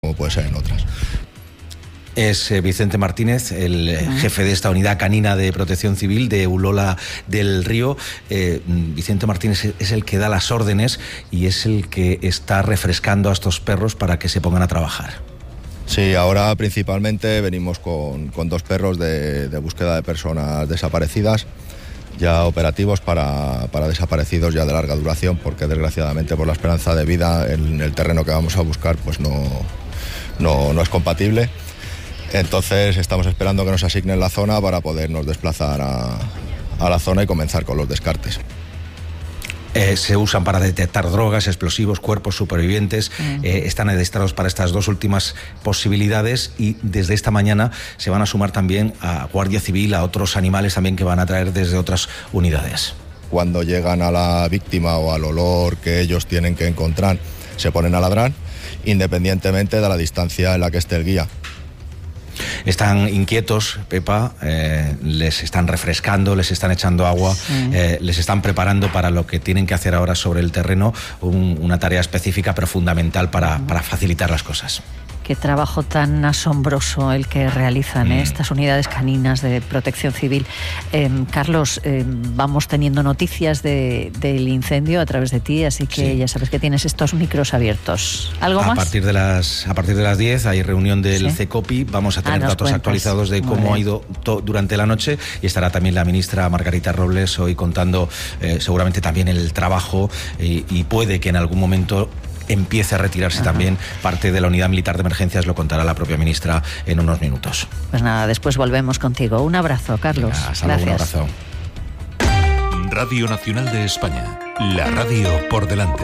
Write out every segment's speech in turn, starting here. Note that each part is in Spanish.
como puede ser en otras. Es Vicente Martínez, el jefe de esta unidad canina de protección civil de Ulola del Río. Vicente Martínez es el que da las órdenes y es el que está refrescando a estos perros para que se pongan a trabajar. Sí, ahora principalmente venimos con 2 perros de búsqueda de personas desaparecidas, ya operativos para desaparecidos ya de larga duración, porque desgraciadamente por la esperanza de vida en el terreno que vamos a buscar pues no es compatible. Entonces estamos esperando que nos asignen la zona para podernos desplazar a la zona y comenzar con los descartes. Se usan para detectar drogas, explosivos, cuerpos supervivientes. Están adiestrados para estas 2 últimas posibilidades y desde esta mañana se van a sumar también a Guardia Civil, a otros animales también que van a traer desde otras unidades. Cuando llegan a la víctima o al olor que ellos tienen que encontrar, se ponen a ladrar, independientemente de la distancia en la que esté el guía. Están inquietos, Pepa, les están refrescando, les están echando agua, les están preparando para lo que tienen que hacer ahora sobre el terreno, una tarea específica pero fundamental para facilitar las cosas. Qué trabajo tan asombroso el que realizan estas unidades caninas de protección civil. Carlos, vamos teniendo noticias del incendio a través de ti, así que ya sabes que tienes estos micros abiertos. ¿Algo más? A partir de las 10 hay reunión del CECOPI, vamos a tener datos actualizados de cómo ha ido durante la noche y estará también la ministra Margarita Robles hoy contando seguramente también el trabajo y puede que en algún momento empiece a retirarse también parte de la unidad militar de emergencias, lo contará la propia ministra en unos minutos. Pues nada, después volvemos contigo. Un abrazo, Carlos. Hasta luego, un abrazo. Radio Nacional de España, la radio por delante.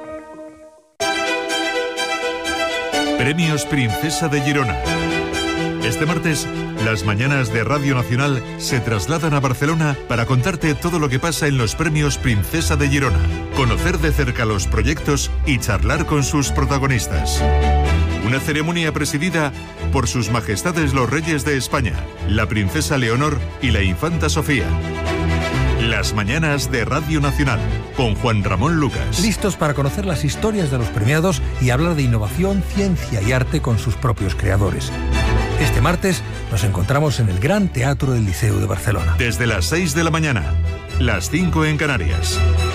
Premios Princesa de Girona. Este martes, las mañanas de Radio Nacional se trasladan a Barcelona para contarte todo lo que pasa en los Premios Princesa de Girona, conocer de cerca los proyectos y charlar con sus protagonistas. Una ceremonia presidida por sus majestades los reyes de España, la princesa Leonor y la infanta Sofía. Las mañanas de Radio Nacional, con Juan Ramón Lucas. Listos para conocer las historias de los premiados y hablar de innovación, ciencia y arte con sus propios creadores. Este martes nos encontramos en el Gran Teatro del Liceu de Barcelona. Desde las 6 de la mañana, las 5 en Canarias.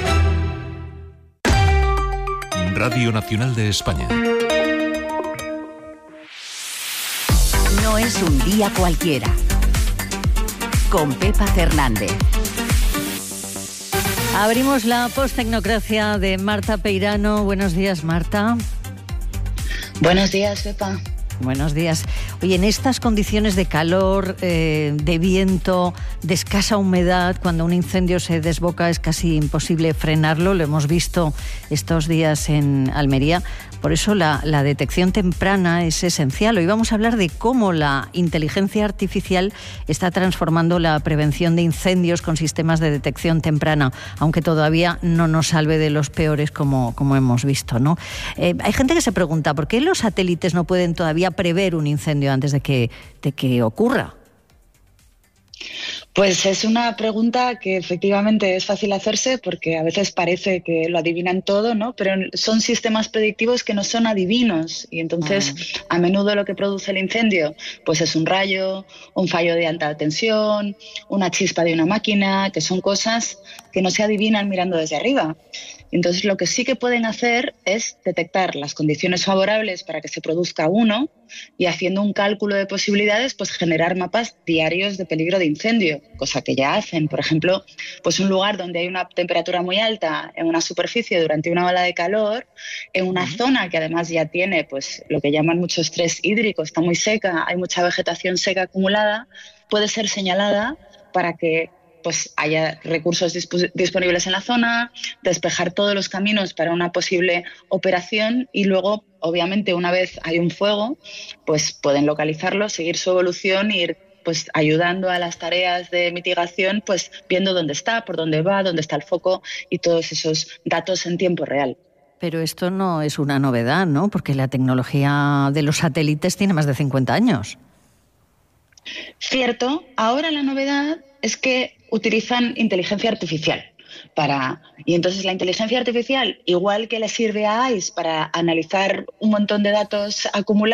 Radio Nacional de España. No es un día cualquiera. Con Pepa Fernández. Abrimos la posttecnocracia de Marta Peirano. Buenos días, Marta. Buenos días, Pepa. Buenos días. Oye, en estas condiciones de calor, de viento, de escasa humedad, cuando un incendio se desboca es casi imposible frenarlo. Lo hemos visto estos días en Almería. Por eso la detección temprana es esencial. Hoy vamos a hablar de cómo la inteligencia artificial está transformando la prevención de incendios con sistemas de detección temprana, aunque todavía no nos salve de los peores como hemos visto, ¿no? Hay gente que se pregunta, ¿por qué los satélites no pueden todavía prever un incendio antes de que ocurra? Pues es una pregunta que efectivamente es fácil hacerse porque a veces parece que lo adivinan todo, ¿no? Pero son sistemas predictivos que no son adivinos y entonces a menudo lo que produce el incendio pues es un rayo, un fallo de alta tensión, una chispa de una máquina, que son cosas que no se adivinan mirando desde arriba. Entonces lo que sí que pueden hacer es detectar las condiciones favorables para que se produzca uno y haciendo un cálculo de posibilidades pues generar mapas diarios de peligro de incendio, cosa que ya hacen. Por ejemplo, pues un lugar donde hay una temperatura muy alta en una superficie durante una ola de calor, en una zona que además ya tiene pues lo que llaman mucho estrés hídrico, está muy seca, hay mucha vegetación seca acumulada, puede ser señalada para que pues haya recursos disponibles en la zona, despejar todos los caminos para una posible operación y luego, obviamente, una vez hay un fuego, pues pueden localizarlo, seguir su evolución e ir pues ayudando a las tareas de mitigación, pues viendo dónde está, por dónde va, dónde está el foco y todos esos datos en tiempo real. Pero esto no es una novedad, ¿no? Porque la tecnología de los satélites tiene más de 50 años. Cierto, ahora la novedad es que utilizan inteligencia artificial. Y entonces la inteligencia artificial, igual que le sirve a ICE para analizar un montón de datos acumulados,